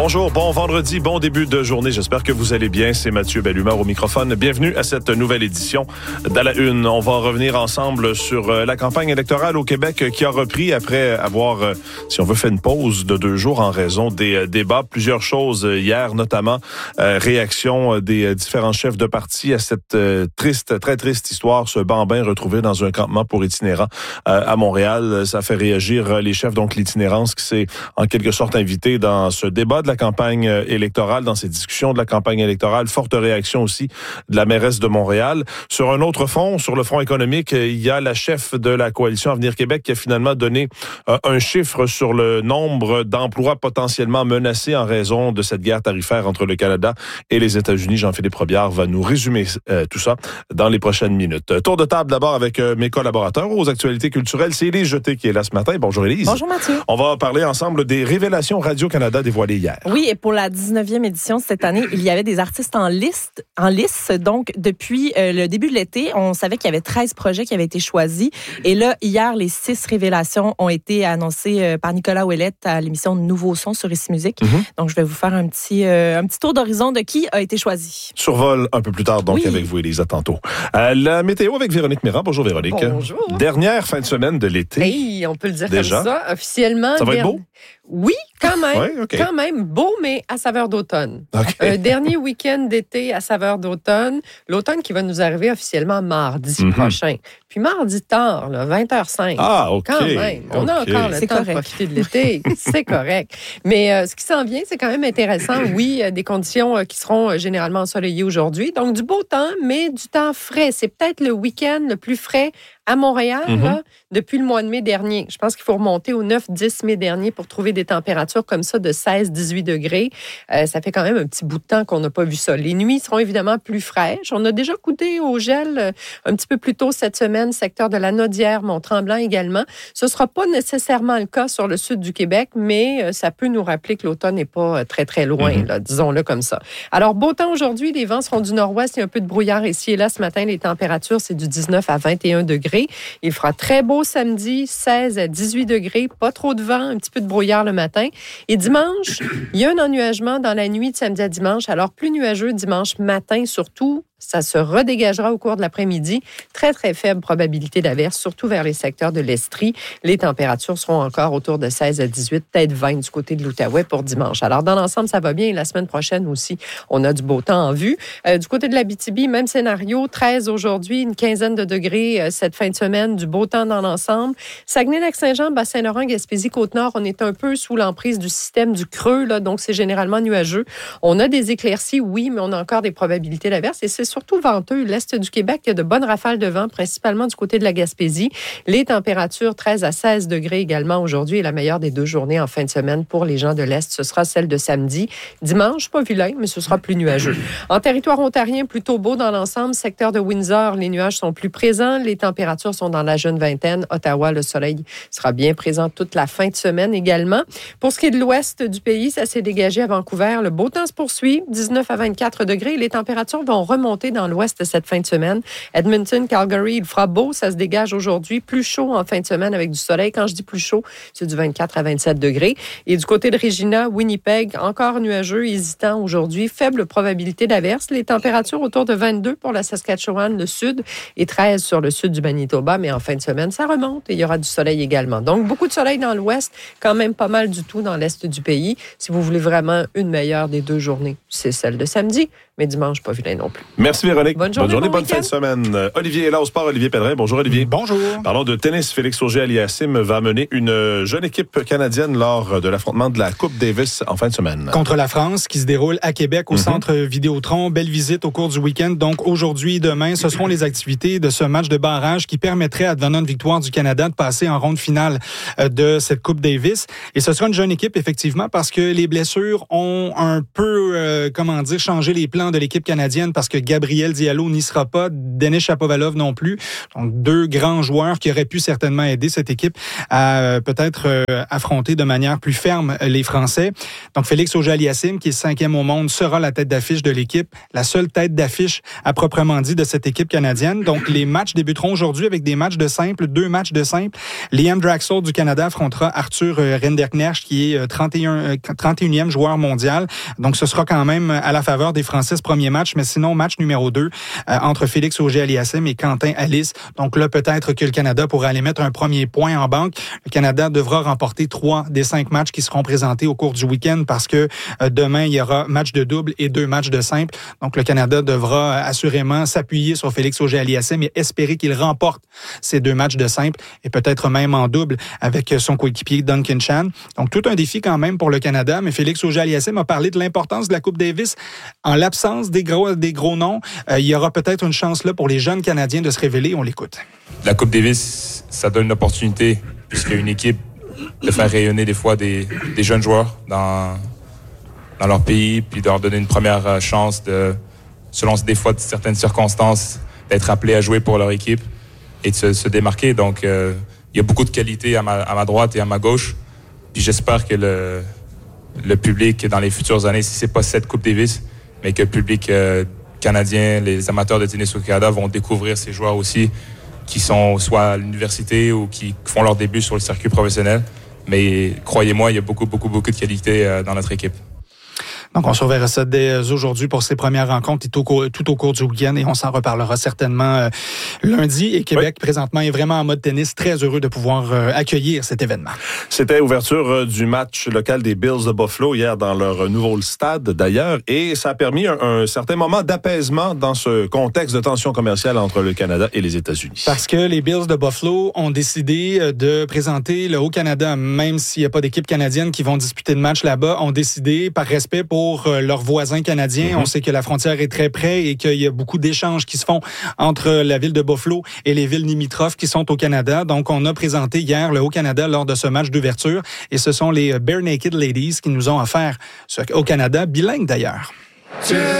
Bonjour, bon vendredi, bon début de journée. J'espère que vous allez bien. C'est Mathieu Bellumeur au microphone. Bienvenue à cette nouvelle édition d'À la Une. On va revenir ensemble sur la campagne électorale au Québec qui a repris après avoir, si on veut, fait une pause de 2 jours en raison des débats. Plusieurs choses hier, notamment réaction des différents chefs de parti à cette très triste histoire, ce bambin retrouvé dans un campement pour itinérants à Montréal. Ça fait réagir les chefs, donc l'itinérance qui s'est en quelque sorte invité dans ce débat de la campagne électorale, dans ces discussions de la campagne électorale. Forte réaction aussi de la mairesse de Montréal. Sur un autre front, sur le front économique, il y a la chef de la coalition Avenir Québec qui a finalement donné un chiffre sur le nombre d'emplois potentiellement menacés en raison de cette guerre tarifaire entre le Canada et les États-Unis. Jean-Philippe Robillard va nous résumer tout ça dans les prochaines minutes. Tour de table d'abord avec mes collaborateurs aux actualités culturelles. C'est Élise Jeté qui est là ce matin. Bonjour Élise. Bonjour Mathieu. On va parler ensemble des révélations Radio-Canada dévoilées hier. Oui, et pour la 19e édition cette année, il y avait des artistes en lice. Donc, depuis le début de l'été, on savait qu'il y avait 13 projets qui avaient été choisis. Et là, hier, les 6 révélations ont été annoncées par Nicolas Ouellette à l'émission Nouveau Son sur Ici Musique. Donc, je vais vous faire un petit tour d'horizon de qui a été choisi. Survol un peu plus tard, donc, avec vous, Élise, à tantôt. La météo avec Véronique Méran. Bonjour, Véronique. Bonjour. Dernière fin de semaine de l'été. Hey, on peut le dire déjà comme ça, officiellement. Ça va être beau? Oui, quand même. Ouais, okay. Quand même beau, mais à saveur d'automne. Okay. Un dernier week-end d'été à saveur d'automne. L'automne qui va nous arriver officiellement mardi prochain. Puis mardi tard, là, 20h05. Ah, OK. Quand même. On a encore le temps de profiter de l'été. C'est correct. Mais ce qui s'en vient, c'est quand même intéressant. Oui, des conditions qui seront généralement ensoleillées aujourd'hui. Donc, du beau temps, mais du temps frais. C'est peut-être le week-end le plus frais à Montréal, là, depuis le mois de mai dernier. Je pense qu'il faut remonter au 9-10 mai dernier pour trouver des températures comme ça de 16-18 degrés. Ça fait quand même un petit bout de temps qu'on n'a pas vu ça. Les nuits seront évidemment plus fraîches. On a déjà goûté au gel un petit peu plus tôt cette semaine, secteur de la Naudière, Mont-Tremblant également. Ce ne sera pas nécessairement le cas sur le sud du Québec, mais ça peut nous rappeler que l'automne n'est pas très loin, là, disons-le comme ça. Alors, beau temps aujourd'hui, les vents seront du nord-ouest. Il y a un peu de brouillard ici et là. Ce matin, les températures, c'est du 19 à 21 degrés. Il fera très beau samedi, 16 à 18 degrés, pas trop de vent, un petit peu de brouillard le matin. Et dimanche, il y a un ennuagement dans la nuit de samedi à dimanche. Alors, plus nuageux dimanche matin surtout. Ça se redégagera au cours de l'après-midi. Très faible probabilité d'averse, surtout vers les secteurs de l'Estrie. Les températures seront encore autour de 16 à 18, peut-être 20 du côté de l'Outaouais pour dimanche. Alors, dans l'ensemble, ça va bien. Et la semaine prochaine aussi, on a du beau temps en vue. Du côté de l'Abitibi, même scénario. 13 aujourd'hui, une quinzaine de degrés cette fin de semaine. Du beau temps dans l'ensemble. Saguenay-Lac-Saint-Jean, Bas-Saint-Laurent, Gaspésie, Côte-Nord, on est un peu sous l'emprise du système du creux, là, donc c'est généralement nuageux. On a des éclaircies, oui, mais on a encore des probabilités d'averse. Et c'est surtout venteux. L'Est du Québec, il y a de bonnes rafales de vent, principalement du côté de la Gaspésie. Les températures 13 à 16 degrés également aujourd'hui et la meilleure des 2 journées en fin de semaine pour les gens de l'Est, ce sera celle de samedi. Dimanche, pas vilain, mais ce sera plus nuageux. En territoire ontarien, plutôt beau dans l'ensemble. Secteur de Windsor, les nuages sont plus présents. Les températures sont dans la jeune vingtaine. Ottawa, le soleil sera bien présent toute la fin de semaine également. Pour ce qui est de l'Ouest du pays, ça s'est dégagé à Vancouver. Le beau temps se poursuit, 19 à 24 degrés. Les températures vont remonter dans l'ouest cette fin de semaine. Edmonton, Calgary, il fera beau, ça se dégage aujourd'hui. Plus chaud en fin de semaine avec du soleil. Quand je dis plus chaud, c'est du 24 à 27 degrés. Et du côté de Regina, Winnipeg, encore nuageux, hésitant aujourd'hui. Faible probabilité d'averse. Les températures autour de 22 pour la Saskatchewan, le sud, et 13 sur le sud du Manitoba. Mais en fin de semaine, ça remonte et il y aura du soleil également. Donc, beaucoup de soleil dans l'ouest, quand même pas mal du tout dans l'est du pays. Si vous voulez vraiment une meilleure des 2 journées, c'est celle de samedi. Mais dimanche, pas vilain non plus. Merci Véronique. Bonne journée, bonne fin de semaine. Olivier est là au sport. Olivier Pellerin. Bonjour Olivier. Bonjour. Parlons de tennis. Félix Auger-Aliassime va mener une jeune équipe canadienne lors de l'affrontement de la Coupe Davis en fin de semaine. Contre la France, qui se déroule à Québec au Centre Vidéotron. Belle visite au cours du week-end. Donc aujourd'hui et demain, ce seront les activités de ce match de barrage qui permettrait à Advenant Victoire du Canada de passer en ronde finale de cette Coupe Davis. Et ce sera une jeune équipe, effectivement, parce que les blessures ont un peu, changé les plans de l'équipe canadienne parce que Gabriel Diallo n'y sera pas, Denis Shapovalov non plus. Donc, 2 grands joueurs qui auraient pu certainement aider cette équipe à peut-être affronter de manière plus ferme les Français. Donc, Félix Auger-Aliassime, qui est 5e au monde, sera la tête d'affiche de l'équipe, la seule tête d'affiche à proprement dit de cette équipe canadienne. Donc, les matchs débuteront aujourd'hui avec des matchs de simple, 2 matchs de simple. Liam Draxler du Canada affrontera Arthur Rinderknecht, qui est 31e joueur mondial. Donc, ce sera quand même à la faveur des Français ce premier match, mais sinon, match numéro 2 entre Félix Auger-Aliassime et Quentin Alice. Donc là, peut-être que le Canada pourra aller mettre un premier point en banque. Le Canada devra remporter 3 des 5 matchs qui seront présentés au cours du week-end parce que demain, il y aura match de double et 2 matchs de simple. Donc, le Canada devra assurément s'appuyer sur Félix Auger-Aliassime et espérer qu'il remporte ces 2 matchs de simple et peut-être même en double avec son coéquipier Duncan Chan. Donc, tout un défi quand même pour le Canada, mais Félix Auger-Aliassime a parlé de l'importance de la Coupe Davis. En l'absence des gros noms, il y aura peut-être une chance là pour les jeunes Canadiens de se révéler. On l'écoute. La Coupe Davis, ça donne une opportunité, puisqu'il y a une équipe, de faire rayonner des fois des jeunes joueurs dans leur pays, puis de leur donner une première chance de, selon des fois certaines circonstances, d'être appelés à jouer pour leur équipe et de se démarquer. Donc, il y a beaucoup de qualité à ma droite et à ma gauche. Puis j'espère que le public, dans les futures années, si c'est pas cette Coupe Davis, mais que le public canadien, les amateurs de tennis au Canada vont découvrir ces joueurs aussi, qui sont soit à l'université ou qui font leur début sur le circuit professionnel. Mais croyez-moi, il y a beaucoup de qualité dans notre équipe. Donc, on surveillera ça dès aujourd'hui pour ces premières rencontres et tout au cours du week-end et on s'en reparlera certainement lundi. Et Québec, présentement, est vraiment en mode tennis. Très heureux de pouvoir accueillir cet événement. C'était ouverture du match local des Bills de Buffalo hier dans leur nouveau stade, d'ailleurs. Et ça a permis un certain moment d'apaisement dans ce contexte de tension commerciale entre le Canada et les États-Unis. Parce que les Bills de Buffalo ont décidé de présenter le Haut-Canada, même s'il n'y a pas d'équipe canadienne qui vont disputer de match là-bas, ont décidé, par respect pour leurs voisins canadiens. On sait que la frontière est très près et qu'il y a beaucoup d'échanges qui se font entre la ville de Buffalo et les villes limitrophes qui sont au Canada. Donc, on a présenté hier le Haut-Canada lors de ce match d'ouverture et ce sont les Bare Naked Ladies qui nous ont offert ce Haut-Canada, bilingue d'ailleurs.